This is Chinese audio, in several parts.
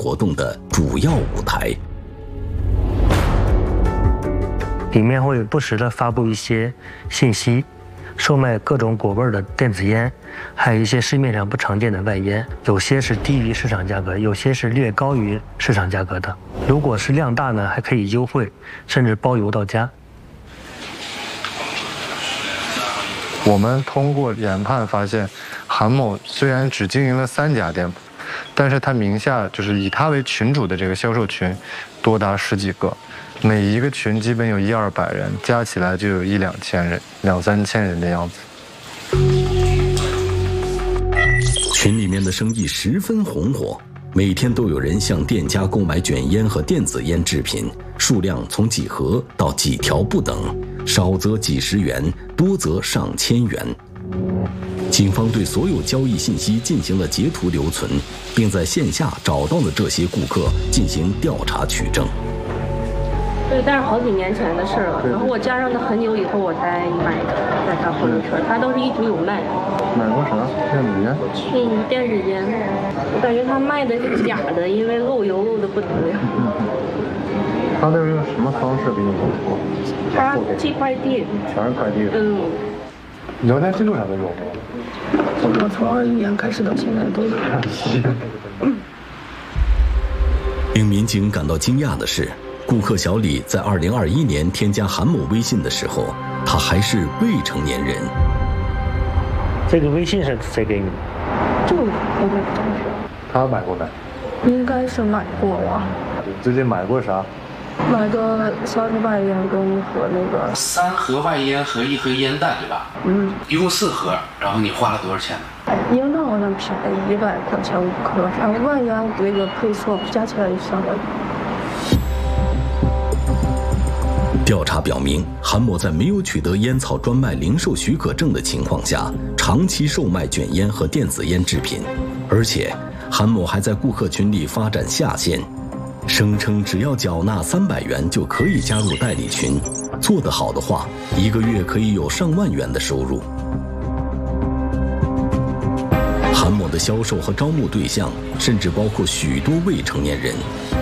活动的主要舞台。 里面会不时地发布一些信息，售卖各种果味的电子烟，还有一些市面上不常见的外烟，有些是低于市场价格，有些是略高于市场价格的。如果是量大呢，还可以优惠，甚至包邮到家。 我们通过研判发现，韩某虽然只经营了3家店铺，但是他名下就是以他为群主的这个销售群多达10几个，每一个群基本有100-200人，加起来就有1-2千人，2-3千人的样子。 群里面的生意十分红火，每天都有人向店家购买卷烟和电子烟制品，数量从几盒到几条不等，少则几十元，多则上千元。警方对所有交易信息进行了截图留存，并在线下找到了这些顾客进行调查取证。 对，但是好几年前的事了。然后我加上他很久以后我才买的，在他朋友圈，他都是一直有卖。 买过啥？电子烟？ 电子烟。我感觉他卖的是假的，因为漏油漏的不得了。 他都是用什么方式给你邮货？ 他寄快递。 全是快递。聊天记录上都有。 我从21年开始到现在都有。 令民警感到惊讶的是，顾客小李在2021年添加韩某微信的时候，他还是未成年人。 这个微信是谁给你的？ 就我的同事。 他买过没？ 应该是买过了。 最近买过啥？ 买个3盒外烟跟1盒那个。 3盒外烟和1盒烟弹，对吧？一共4盒，然后你花了多少钱呢？ 烟弹好像便宜100块钱5颗，然后外烟那个配送加起来就300多。 调查表明，韩某在没有取得烟草专卖零售许可证的情况下，长期售卖卷烟和电子烟制品，而且韩某还在顾客群里发展下线，声称只要缴纳300元就可以加入代理群，做得好的话，1个月可以有上万元的收入。韩某的销售和招募对象甚至包括许多未成年人。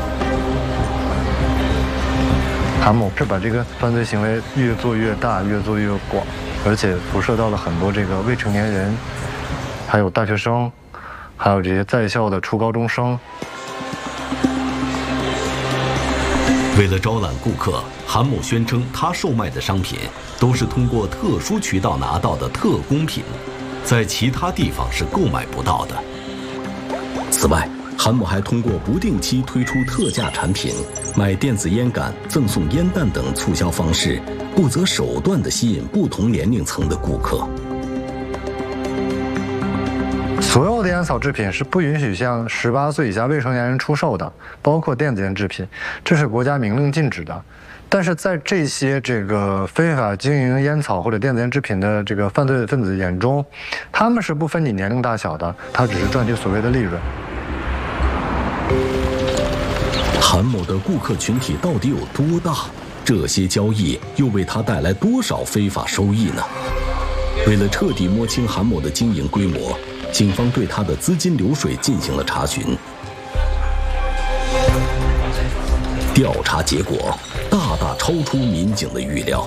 韩某是把这个犯罪行为越做越大，越做越广，而且辐射到了很多这个未成年人，还有大学生，还有这些在校的初高中生。 为了招揽顾客，韩某宣称他售卖的商品都是通过特殊渠道拿到的特供品，在其他地方是购买不到的。此外，韩某还通过不定期推出特价产品、买电子烟杆、赠送烟弹等促销方式，不择手段地吸引不同年龄层的顾客。 所有的烟草制品是不允许向18岁以下未成年人出售的，包括电子烟制品，这是国家明令禁止的。但是在这些非法经营烟草或者电子烟制品的犯罪分子眼中，他们是不分你年龄大小的，他只是赚取所谓的利润。 韩某的顾客群体到底有多大？这些交易又为他带来多少非法收益呢？为了彻底摸清韩某的经营规模，警方对他的资金流水进行了查询。调查结果大大超出民警的预料，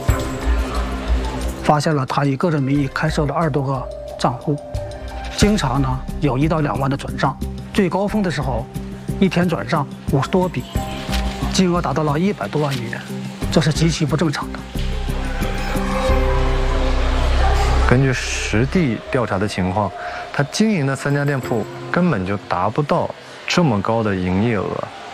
发现了他以个人名义开设了20多个账户，经常呢有1到2万的转账，最高峰的时候一天转账50多笔，金额达到了100多万元，这是极其不正常的。 根据实地调查的情况，他经营的3家店铺根本就达不到这么高的营业额。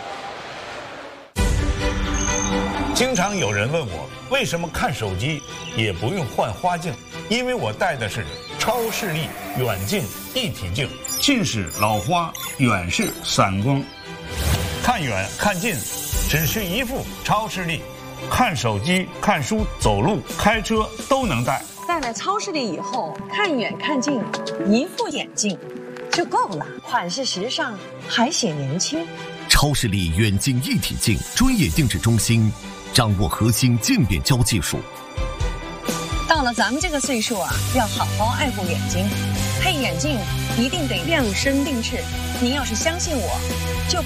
经常有人问我，为什么看手机也不用换花镜？因为我戴的是超视力远近一体镜，近视老花，远视散光，看远看近只需一副超视力，看手机、看书、走路、开车都能戴。 戴了超视力以后，看远看近，一副眼镜就够了，款式时尚，还显年轻。 超视力远近一体镜专业定制中心，掌握核心渐变焦技术。 到了咱们这个岁数啊，要好好爱护眼睛，配眼镜一定得量身定制。您要是相信我，就